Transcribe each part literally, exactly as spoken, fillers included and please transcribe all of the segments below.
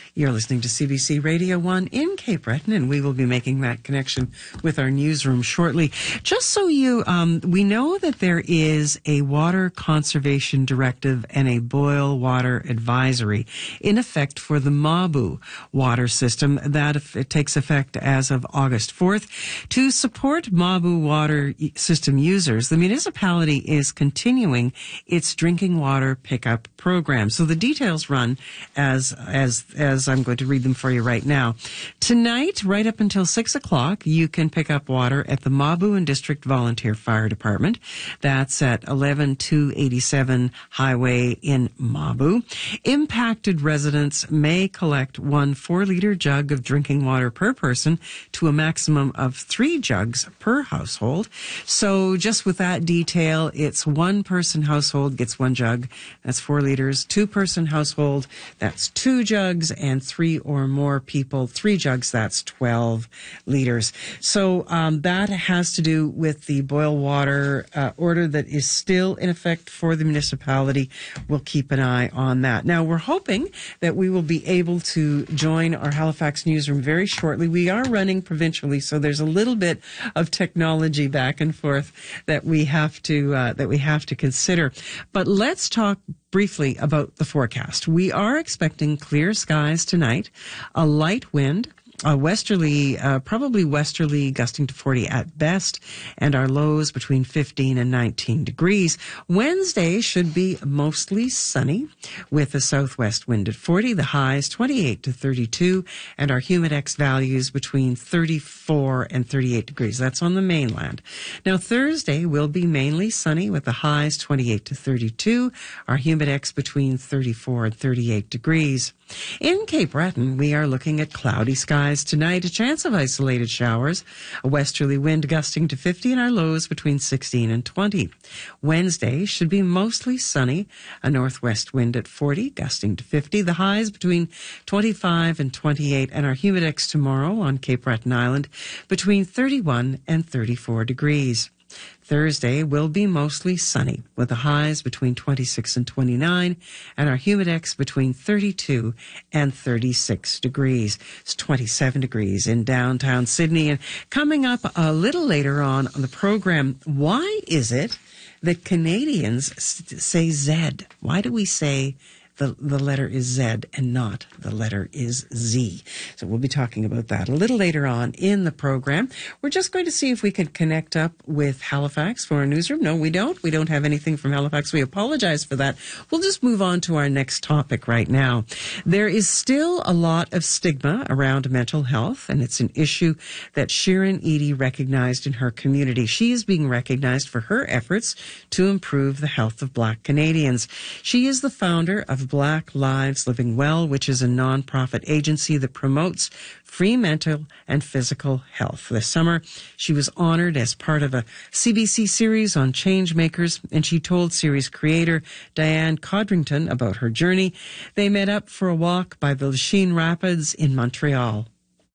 You're listening to C B C Radio one in Cape Breton, and we will be making that connection with our newsroom shortly. Just so you, um, we know that there is a water conservation directive and a boil water advisory in effect for the Mabu water system. That it takes effect as of August fourth. To support Mabu water system users, the municipality is continuing its drinking water pickup program. So the details run as as as I'm going to read them for you right now. Tonight, right up until six o'clock, you can pick up water at the Mabu and District Volunteer Fire Department. That's at eleven two eighty-seven Highway in Mabu. Impacted residents may collect one four-liter jug of drinking water per person to a maximum of three jugs per household. So just with that detail, it's one-person household gets one jug. That's four liters. Two-person household, that's two jugs, and three or more people, three jugs, that's twelve liters. So um, that has to do with the boil water uh, order that is still in effect for the municipality. We'll keep an eye on that. Now, we're hoping that we will be able to join our Halifax newsroom very shortly. We are running provincially, so there's a little bit of technology back and forth that we have to uh, that we have to consider. But let's talk briefly about the forecast. We are expecting clear skies tonight, a light wind, a westerly, uh, probably westerly gusting to forty at best, and our lows between fifteen and nineteen degrees. Wednesday should be mostly sunny with a southwest wind at forty, the highs twenty-eight to thirty-two, and our humidex values between thirty-four and thirty-eight degrees. That's on the mainland. Now, Thursday will be mainly sunny with the highs twenty-eight to thirty-two, our humidex between thirty-four and thirty-eight degrees. In Cape Breton, we are looking at cloudy skies tonight, a chance of isolated showers, a westerly wind gusting to fifty, and our lows between sixteen and twenty. Wednesday should be mostly sunny, a northwest wind at forty, gusting to fifty, the highs between twenty-five and twenty-eight, and our humidex tomorrow on Cape Breton Island between thirty-one and thirty-four degrees. Thursday will be mostly sunny with the highs between twenty-six and twenty-nine and our humidex between thirty-two and thirty-six degrees. It's twenty-seven degrees in downtown Sydney. And coming up a little later on on the program, why is it that Canadians say Z? Why do we say The, the letter is Z and not the letter is Z? So we'll be talking about that a little later on in the program. We're just going to see if we can connect up with Halifax for our newsroom. No, we don't. We don't have anything from Halifax. We apologize for that. We'll just move on to our next topic right now. There is still a lot of stigma around mental health, and it's an issue that Sharon Eadie recognized in her community. She is being recognized for her efforts to improve the health of Black Canadians. She is the founder of Black Lives Living Well, which is a nonprofit agency that promotes free mental and physical health. This summer, she was honored as part of a C B C series on change makers, and she told series creator Diane Codrington about her journey. They met up for a walk by the Lachine Rapids in Montreal.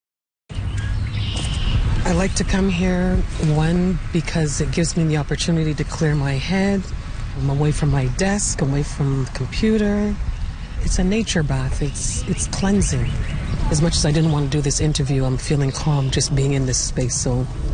I like to come here, one, because it gives me the opportunity to clear my head. I'm away from my desk, away from the computer. It's a nature bath. It's it's cleansing. As much as I didn't want to do this interview, I'm feeling calm just being in this space. So